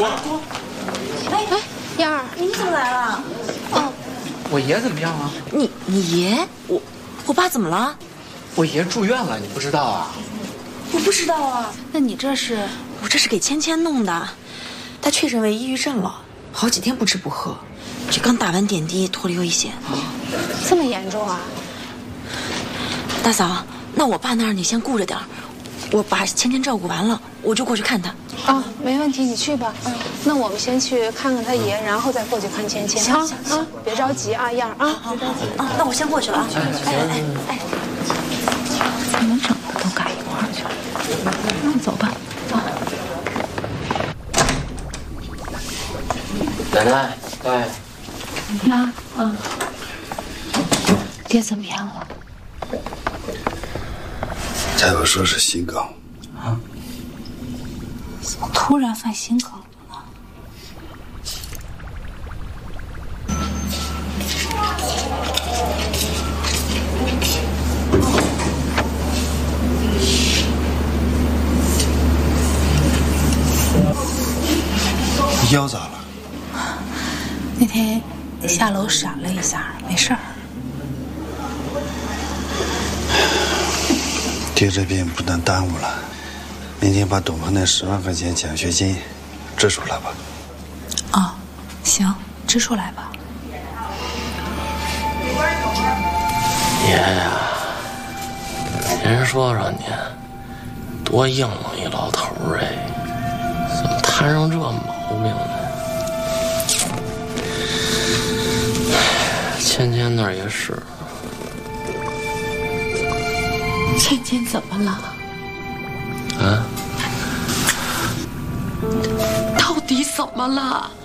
哎，燕儿， 你怎么来了？ 哦， 我爷怎么样啊？ 你爷？我爸怎么了？ 我爷住院了，你不知道啊？ 我不知道啊。 那你这是？ 我这是给芊芊弄的，他确诊为抑郁症了，好几天不吃不喝，这刚打完点滴，脱离危险。 这么严重啊？ 大嫂，那我爸那儿你先顾着点儿，我把芊芊照顾完了，我就过去看他。 啊，没问题，你去吧。那我们先去看看他爷，然后再过去看芊芊。行，别着急啊，燕儿啊，别着急啊。那我先过去了啊。哎， 怎么整的都赶一块儿去了？那走吧。 奶奶，哎， 妈，爹怎么样了？ 大夫说是心梗。 啊？怎么突然犯心梗了呢？ 腰咋了？ 那天下楼闪了一下，没事儿。 爹这病不能耽误了，明天把董鹏那10万块钱奖学金支出来吧。 哦，行，支出来吧。 爷呀，您说说您，多硬朗一老头儿哎，怎么摊上这毛病呢？芊芊那儿也是。 芊芊怎么了？ 啊？ 到底怎么了？